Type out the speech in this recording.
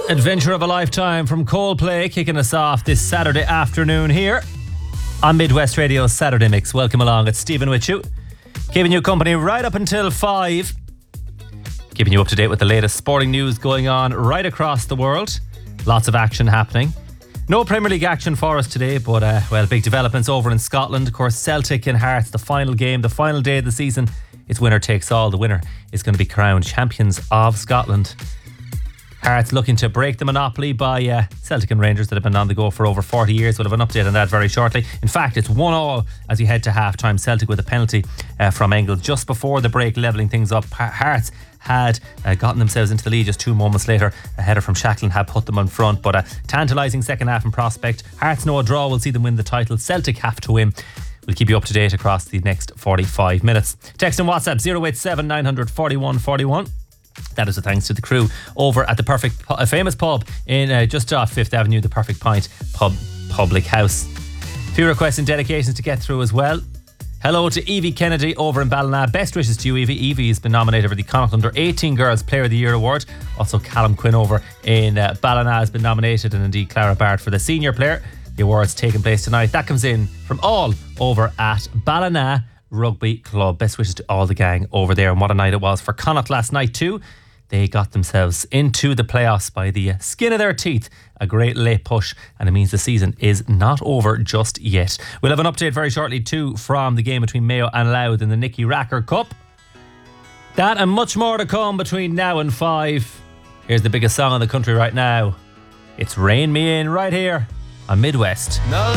Adventure of a lifetime from Coldplay, kicking us off this Saturday afternoon here on Midwest Radio's Saturday Mix. Welcome along, it's Stephen with you, keeping you company right up until 5, keeping you up to date with the latest sporting news going on right across the world. Lots of action happening. No Premier League action for us today, but big developments over in Scotland. Of course, Celtic and Hearts, the final game, the final day of the season. It's winner takes all. The winner is going to be crowned champions of Scotland. Hearts looking to break the monopoly by Celtic and Rangers that have been on the go for over 40 years. We'll have an update on that very shortly. In fact, it's 1-1 as we head to half-time. Celtic with a penalty from Engel just before the break, levelling things up. Hearts had gotten themselves into the lead just 2 moments later. A header from Shacklin had put them on front, but a tantalising second half in prospect. Hearts know a draw will see them win the title. Celtic have to win. We'll keep you up to date across the next 45 minutes. Text and WhatsApp 087 900 41 41. That is a thanks to the crew over at the famous pub in just off 5th Avenue, the Perfect Pint Public House. A few requests and dedications to get through as well. Hello to Evie Kennedy over in Ballina. Best wishes to you, Evie. Evie has been nominated for the Connacht Under 18 Girls Player of the Year Award. Also, Callum Quinn over in Ballina has been nominated, and indeed Clara Bard for the Senior Player. The award's taking place tonight. That comes in from all over at Ballina Rugby Club. Best wishes to all the gang over there, and what a night it was for Connacht last night too. They got themselves into the playoffs by the skin of their teeth. A great late push, and it means the season is not over just yet. We'll have an update very shortly too from the game between Mayo and Louth in the Nicky Racker Cup. That and much more to come between now and 5. Here's the biggest song in the country right now. It's Rain Me In right here on Midwest. Now